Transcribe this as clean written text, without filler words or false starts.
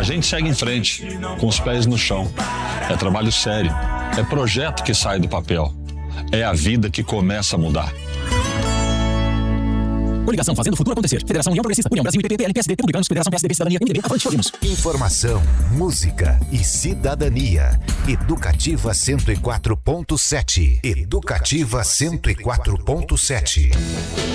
gente segue em frente, com os pés no chão. É trabalho sério, é projeto que sai do papel. É a vida que começa a mudar. Coligação Fazendo o Futuro Acontecer. Federação União Progressista. União Brasil, IPP, PLPSD, Republicanos, Federação PSDB, Cidadania, MDB, Avante, Podemos. Informação, música e cidadania. Educativa 104.7. Educativa 104.7.